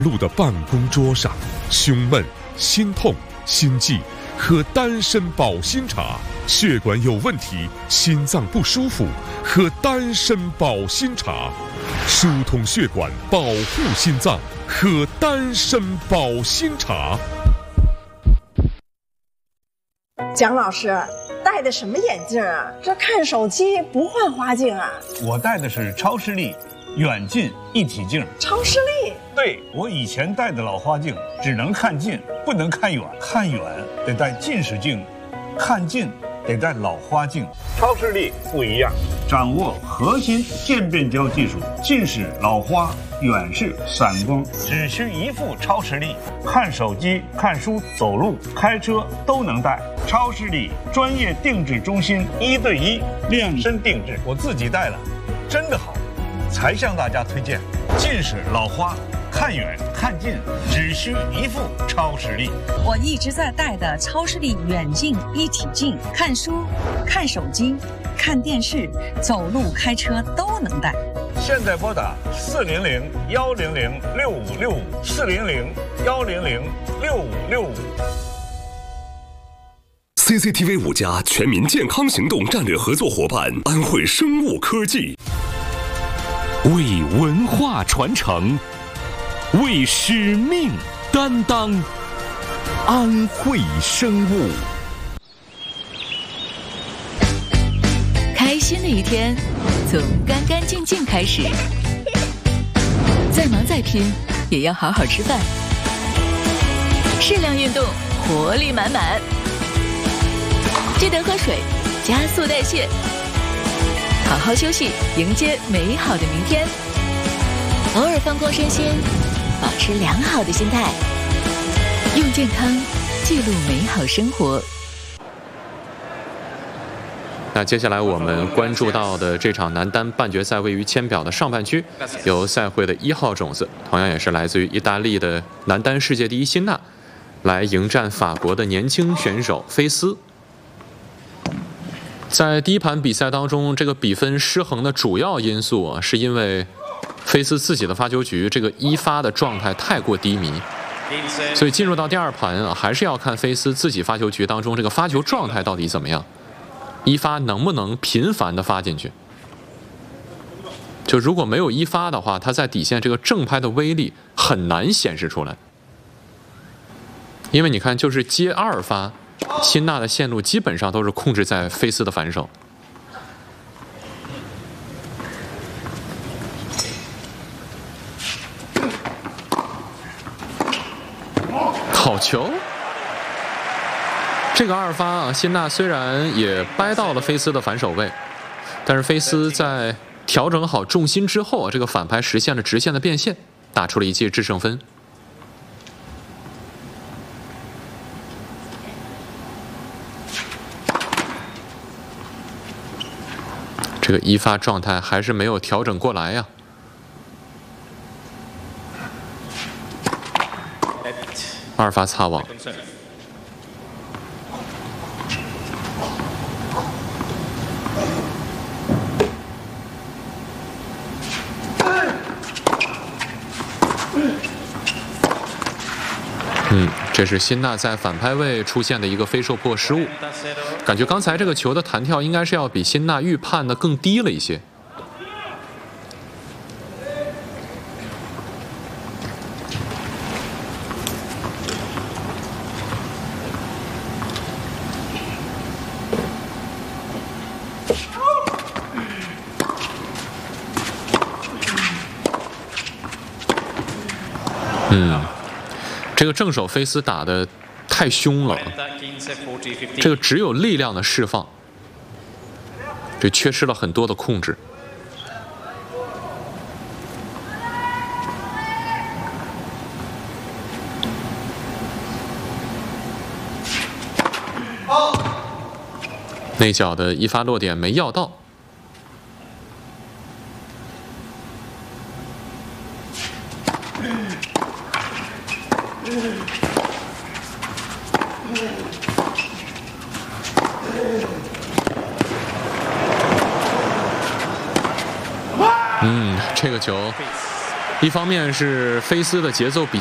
路的办公桌上，胸闷、心痛、心悸，喝丹参保心茶；血管有问题，心脏不舒服，喝丹参保心茶；疏通血管，保护心脏，喝丹参保心茶。 蒋老师，戴的什么眼镜啊？这看手机不换花镜啊？ 我戴的是超视力远近一体镜。 超视力？ 对，我以前戴的老花镜只能看近，不能看远，看远得戴近视镜，看近得戴老花镜。超视力不一样，掌握核心渐变焦技术，近视、老花、远视、散光，只需一副超视力，看手机、看书、走路、开车都能戴。超视力专业定制中心，1对1量身定制，我自己戴了，真的好，才向大家推荐。近视、老花，看远看近只需一副超视力。 我一直在戴的超视力远近一体镜，看书、看手机、看电视、走路、开车都能戴。 现在拨打400-100-6565，400-100-6565。 CCTV 5家全民健康行动战略合作伙伴安慧生物科技， 为文化传承，为使命担当，安慧生物。 开心的一天从干干净净开始，再忙再拼也要好好吃饭，适量运动，活力满满，记得喝水，加速代谢，好好休息，迎接美好的明天。偶尔放空身心，保持良好的心态，用健康记录美好生活。 那接下来我们关注到的这场男单半决赛位于签表的上半区，由赛会的1号种子，同样也是来自于意大利的男单世界第一辛纳，来迎战法国的年轻选手菲斯。在第一盘比赛当中，这个比分失衡的主要因素是因为菲斯自己的发球局这个一发的状态太过低迷，所以进入到第二盘还是要看菲斯自己发球局当中这个发球状态到底怎么样，一发能不能频繁的发进去。就如果没有一发的话，他在底线这个正拍的威力很难显示出来，因为你看就是接2发，辛纳的线路基本上都是控制在菲斯的反手。好球！这个2发辛纳虽然也掰到了菲斯的反手位，但是菲斯在调整好重心之后这个反拍实现了直线的变现，打出了一记制胜分。这个一发状态还是没有调整过来呀。2发擦网。这是辛纳在反拍位出现的一个非受迫失误，感觉刚才这个球的弹跳应该是要比辛纳预判的更低了一些。这个正手菲斯打得太凶了，这个只有力量的释放，这缺失了很多的控制。内角的一发落点没要到。这个球一方面是菲斯的节奏比